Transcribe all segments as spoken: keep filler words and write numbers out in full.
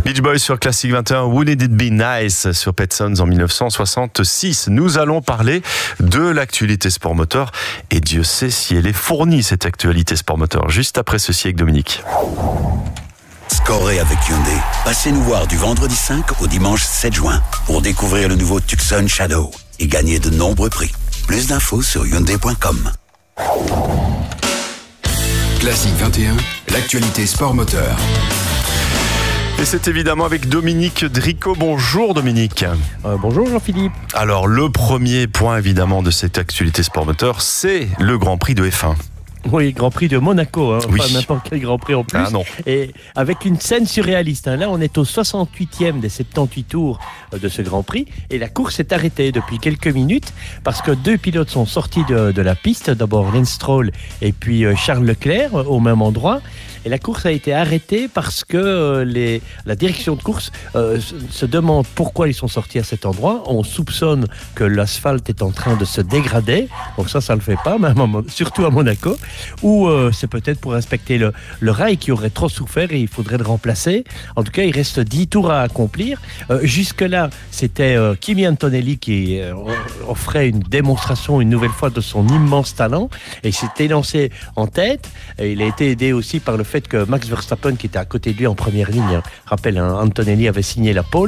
Beach Boys sur Classic vingt et un, Wouldn't It Be Nice sur Pet Sounds en mille neuf cent soixante-six. Nous allons parler de l'actualité sport moteur et Dieu sait si elle est fournie, cette actualité sport moteur, juste après ceci avec Dominique. Scorez avec Hyundai. Passez nous voir du vendredi cinq au dimanche sept juin pour découvrir le nouveau Tucson Shadow et gagner de nombreux prix. Plus d'infos sur hyundai point com. Classic vingt et un, l'actualité sport moteur. Et c'est évidemment avec Dominique Dricot. Bonjour Dominique. Euh, bonjour Jean-Philippe. Alors le premier point évidemment de cette actualité sport moteur, c'est le Grand Prix de F un. Oui, Grand Prix de Monaco, hein, oui. Pas n'importe quel Grand Prix en plus. Ah non. Et avec une scène surréaliste. Hein. Là, on est au soixante-huitième des soixante-dix-huit tours de ce Grand Prix. Et la course est arrêtée depuis quelques minutes parce que deux pilotes sont sortis de, de la piste. D'abord Lance Stroll et puis Charles Leclerc au même endroit. Et la course a été arrêtée parce que les, la direction de course euh, se demande pourquoi ils sont sortis à cet endroit. On soupçonne que l'asphalte est en train de se dégrader. Donc ça, ça ne le fait pas, même à, surtout à Monaco. Ou euh, c'est peut-être pour inspecter le, le rail qui aurait trop souffert et il faudrait le remplacer. En tout cas, il reste dix tours à accomplir. Euh, jusque-là, c'était euh, Kimi Antonelli qui euh, offrait une démonstration une nouvelle fois de son immense talent. Et il s'était lancé en tête. Et il a été aidé aussi par le fait que Max Verstappen, qui était à côté de lui en première ligne, hein, rappelle, hein, Antonelli avait signé la pole,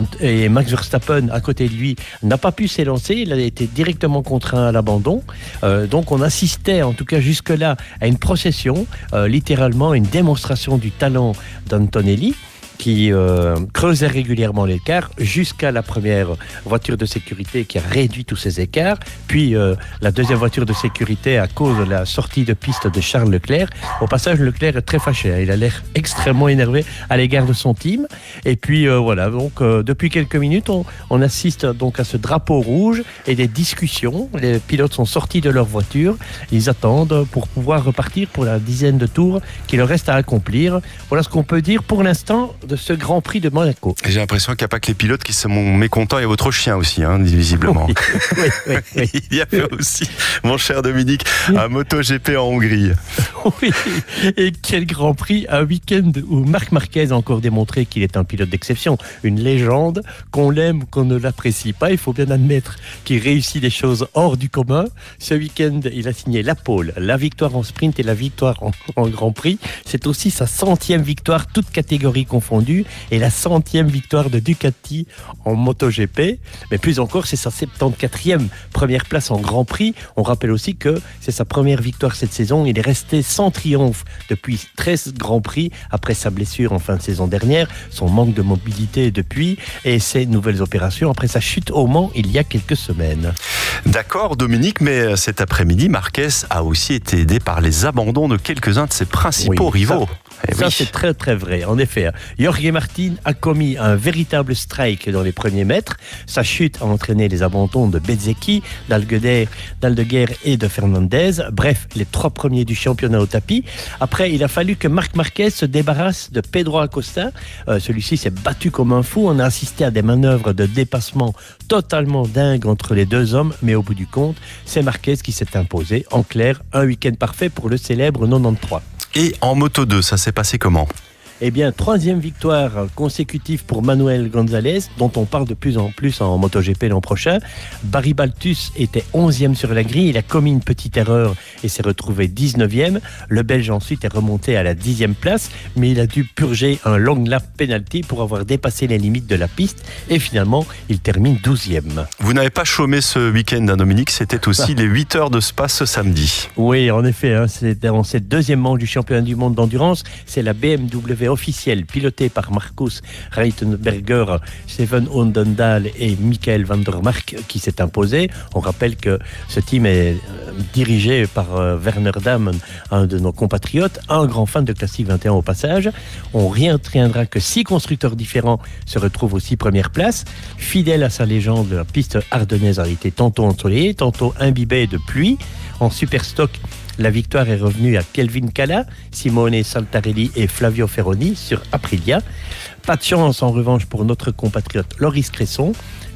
et Max Verstappen, à côté de lui, n'a pas pu s'élancer, il a été directement contraint à l'abandon. Euh, donc on assistait, en tout cas jusque-là, à une procession, euh, littéralement une démonstration du talent d'Antonelli, qui euh, creusait régulièrement l'écart jusqu'à la première voiture de sécurité qui a réduit tous ces écarts, puis euh, la deuxième voiture de sécurité à cause de la sortie de piste de Charles Leclerc. Au passage, Leclerc est très fâché, hein. Il a l'air extrêmement énervé à l'égard de son team. Et puis euh, voilà, donc euh, depuis quelques minutes, on, on assiste donc à ce drapeau rouge et des discussions. Les pilotes sont sortis de leur voiture, ils attendent pour pouvoir repartir pour la dizaine de tours qu'il leur reste à accomplir. Voilà ce qu'on peut dire pour l'instant de ce Grand Prix de Monaco. J'ai l'impression qu'il n'y a pas que les pilotes qui sont mécontents, il y a votre chien aussi, hein, visiblement. Oui, oui, oui, oui. Il y avait aussi, mon cher Dominique, un MotoGP en Hongrie. Oui, et quel Grand Prix, un week-end où Marc Marquez a encore démontré qu'il est un pilote d'exception, une légende, qu'on l'aime, qu'on ne l'apprécie pas, il faut bien admettre qu'il réussit des choses hors du commun. Ce week-end, il a signé la pole, la victoire en sprint et la victoire en, en Grand Prix. C'est aussi sa centième victoire, toutes catégories confondues, et la centième victoire de Ducati en MotoGP. Mais plus encore, c'est sa soixante-quatrième première place en Grand Prix. On rappelle aussi que c'est sa première victoire cette saison. Il est resté sans triomphe depuis treize Grands Prix après sa blessure en fin de saison dernière, son manque de mobilité depuis et ses nouvelles opérations après sa chute au Mans il y a quelques semaines. D'accord Dominique, mais cet après-midi, Marquez a aussi été aidé par les abandons de quelques-uns de ses principaux oui, rivaux. Ça, eh ça oui. c'est très très vrai. En effet, Jorge Martin a commis un véritable strike dans les premiers mètres. Sa chute a entraîné les abandons de Bezzecchi, d'Aldeguer, d'Aldeguer et de Fernandez. Bref, les trois premiers du championnat au tapis. Après, il a fallu que Marc Marquez se débarrasse de Pedro Acosta. Euh, celui-ci s'est battu comme un fou. On a assisté à des manœuvres de dépassement totalement dingues entre les deux hommes. Mais au bout du compte, c'est Marquez qui s'est imposé. En clair, un week-end parfait pour le célèbre quatre-vingt-treize. Et en Moto deux, ça s'est passé comment ? Eh bien, troisième victoire consécutive pour Manuel Gonzalez, dont on parle de plus en plus en MotoGP l'an prochain. Barry Baltus était onzième sur la grille, il a commis une petite erreur et s'est retrouvé dix-neuvième. Le Belge ensuite est remonté à la dixième place, mais il a dû purger un long lap penalty pour avoir dépassé les limites de la piste et finalement, il termine douzième. Vous n'avez pas chômé ce week-end, hein, Dominique, c'était aussi les huit heures de Spa ce samedi. Oui, en effet, hein, c'est dans cette deuxième manche du championnat du monde d'endurance, c'est la B M W officielle pilotée par Markus Reitenberger, Steven Ondendal et Michael van der Mark qui s'est imposé. On rappelle que ce team est dirigé par Werner Damm, un de nos compatriotes, un grand fan de Classic vingt et un au passage. On retiendra que six constructeurs différents se retrouvent aussi première place. Fidèle à sa légende, la piste ardennaise a été tantôt ensoleillée, tantôt imbibée de pluie. En super stock, la victoire est revenue à Kelvin Kalla, Simone Saltarelli et Flavio Ferroni sur Aprilia. Pas de chance en revanche pour notre compatriote Loris Cresson.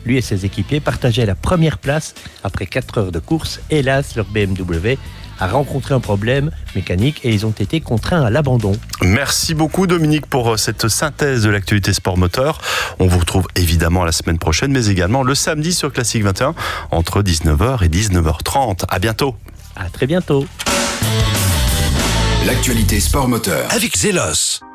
lui et ses équipiers partageaient la première place après quatre heures de course. Hélas, leur B M W a rencontré un problème mécanique et ils ont été contraints à l'abandon. Merci beaucoup Dominique pour cette synthèse de l'actualité sport moteur. On vous retrouve évidemment la semaine prochaine, mais également le samedi sur Classique vingt et un entre dix-neuf heures et dix-neuf heures trente. À bientôt. À très bientôt. L'actualité sport moteur avec Zelos.